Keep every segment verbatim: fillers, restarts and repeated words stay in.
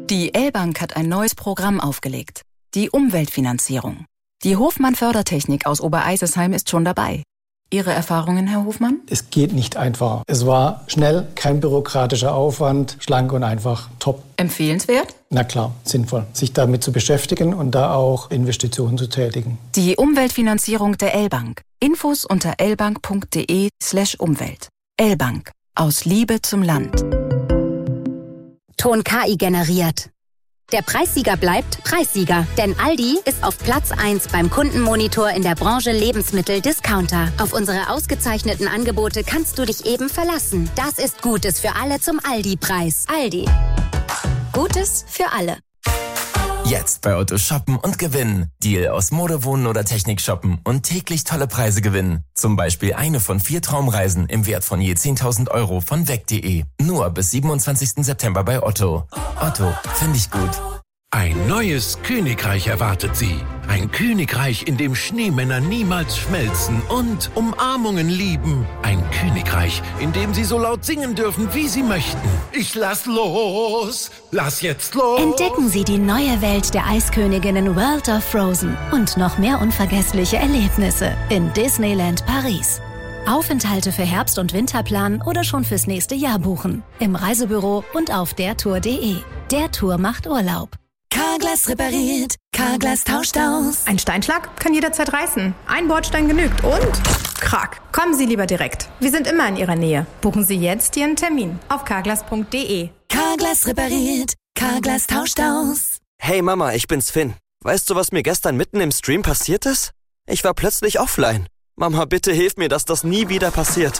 Die L-Bank hat ein neues Programm aufgelegt. Die Umweltfinanzierung. Die Hofmann Fördertechnik aus Obereisesheim ist schon dabei. Ihre Erfahrungen, Herr Hofmann? Es geht nicht einfacher. Es war schnell, kein bürokratischer Aufwand, schlank und einfach, top. Empfehlenswert? Na klar, sinnvoll, sich damit zu beschäftigen und da auch Investitionen zu tätigen. Die Umweltfinanzierung der L-Bank. Infos unter lbank.de slash Umwelt. L-Bank. Aus Liebe zum Land. Ton K I generiert. Der Preissieger bleibt Preissieger, denn Aldi ist auf Platz eins beim Kundenmonitor in der Branche Lebensmittel-Discounter. Auf unsere ausgezeichneten Angebote kannst du dich eben verlassen. Das ist Gutes für alle zum Aldi-Preis. Aldi. Gutes für alle. Jetzt bei Otto shoppen und gewinnen. Deal aus Mode, Wohnen oder Technik shoppen und täglich tolle Preise gewinnen. Zum Beispiel eine von vier Traumreisen im Wert von je zehntausend Euro von weg punkt de. Nur bis siebenundzwanzigsten September bei Otto. Otto, finde ich gut. Ein neues Königreich erwartet Sie. Ein Königreich, in dem Schneemänner niemals schmelzen und Umarmungen lieben. Ein Königreich, in dem Sie so laut singen dürfen, wie Sie möchten. Ich lass los, lass jetzt los. Entdecken Sie die neue Welt der Eisköniginnen World of Frozen und noch mehr unvergessliche Erlebnisse in Disneyland Paris. Aufenthalte für Herbst- und Winterplan oder schon fürs nächste Jahr buchen. Im Reisebüro und auf dertour punkt de. Der Tour macht Urlaub. Carglass repariert, Carglass tauscht aus. Ein Steinschlag kann jederzeit reißen. Ein Bordstein genügt und krack. Kommen Sie lieber direkt. Wir sind immer in Ihrer Nähe. Buchen Sie jetzt Ihren Termin auf carglass punkt de. Carglass repariert, Carglass tauscht aus. Hey Mama, ich bin's Finn. Weißt du, was mir gestern mitten im Stream passiert ist? Ich war plötzlich offline. Mama, bitte hilf mir, dass das nie wieder passiert.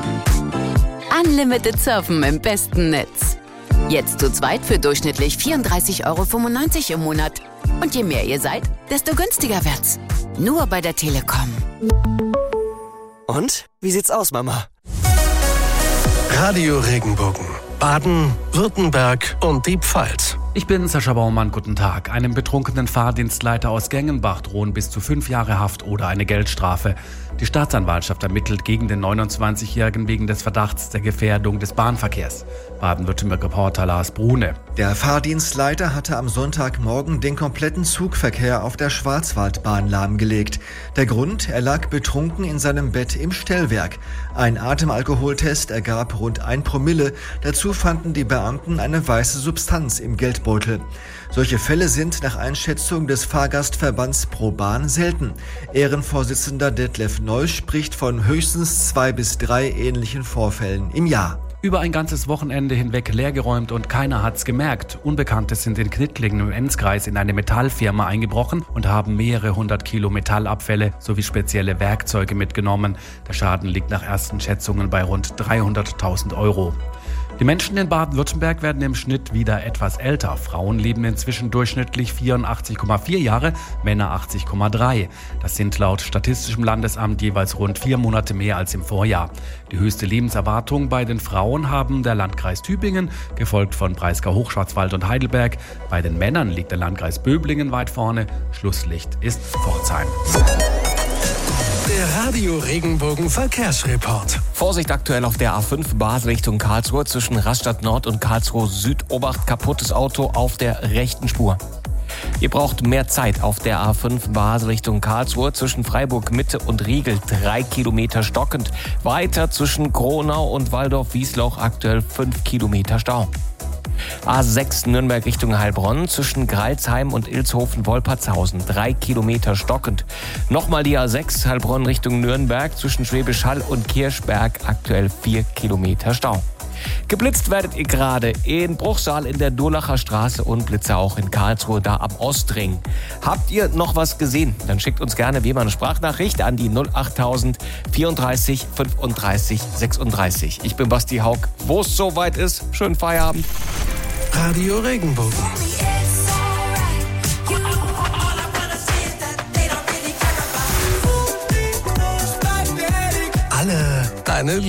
Unlimited Surfen im besten Netz. Jetzt zu zweit für durchschnittlich vierunddreißig Euro fünfundneunzig im Monat. Und je mehr ihr seid, desto günstiger wird's. Nur bei der Telekom. Und? Wie sieht's aus, Mama? Radio Regenbogen. Baden, Württemberg und die Pfalz. Ich bin Sascha Baumann, guten Tag. Einem betrunkenen Fahrdienstleiter aus Gengenbach drohen bis zu fünf Jahre Haft oder eine Geldstrafe. Die Staatsanwaltschaft ermittelt gegen den neunundzwanzigjährigen wegen des Verdachts der Gefährdung des Bahnverkehrs. Baden-Württemberg-Reporter Lars Brune. Der Fahrdienstleiter hatte am Sonntagmorgen den kompletten Zugverkehr auf der Schwarzwaldbahn lahmgelegt. Der Grund, er lag betrunken in seinem Bett im Stellwerk. Ein Atemalkoholtest ergab rund ein Promille. Dazu fanden die Beamten eine weiße Substanz im Geldbeutel. Solche Fälle sind nach Einschätzung des Fahrgastverbands ProBahn selten. Ehrenvorsitzender Detlef Neusch spricht von höchstens zwei bis drei ähnlichen Vorfällen im Jahr. Über ein ganzes Wochenende hinweg leergeräumt und keiner hat's gemerkt. Unbekannte sind in Knittlingen im Enzkreis in eine Metallfirma eingebrochen und haben mehrere hundert Kilo Metallabfälle sowie spezielle Werkzeuge mitgenommen. Der Schaden liegt nach ersten Schätzungen bei rund dreihunderttausend Euro. Die Menschen in Baden-Württemberg werden im Schnitt wieder etwas älter. Frauen leben inzwischen durchschnittlich vierundachtzig Komma vier Jahre, Männer achtzig Komma drei. Das sind laut Statistischem Landesamt jeweils rund vier Monate mehr als im Vorjahr. Die höchste Lebenserwartung bei den Frauen haben der Landkreis Tübingen, gefolgt von Breisgau, Hochschwarzwald und Heidelberg. Bei den Männern liegt der Landkreis Böblingen weit vorne. Schlusslicht ist Pforzheim. Der Radio Regenbogen Verkehrsreport. Vorsicht aktuell auf der A fünf Basel Richtung Karlsruhe zwischen Rastatt Nord und Karlsruhe Süd. Obacht, kaputtes Auto auf der rechten Spur. Ihr braucht mehr Zeit auf der A fünf Basel Richtung Karlsruhe zwischen Freiburg Mitte und Riegel. Drei Kilometer stockend. Weiter zwischen Kronau und Waldorf-Wiesloch aktuell fünf Kilometer Stau. A sechs Nürnberg Richtung Heilbronn zwischen Greilsheim und Ilshofen-Wolpertshausen. Drei Kilometer stockend. Nochmal die A sechs Heilbronn Richtung Nürnberg zwischen Schwäbisch Hall und Kirchberg. Aktuell vier Kilometer Stau. Geblitzt werdet ihr gerade in Bruchsal in der Durlacher Straße und Blitze auch in Karlsruhe, da am Ostring. Habt ihr noch was gesehen? Dann schickt uns gerne wie immer eine Sprachnachricht an die null achttausend vierunddreißig fünfunddreißig sechsunddreißig. Ich bin Basti Haug. Wo es soweit ist, schönen Feierabend. Radio Regenbogen. Alle deine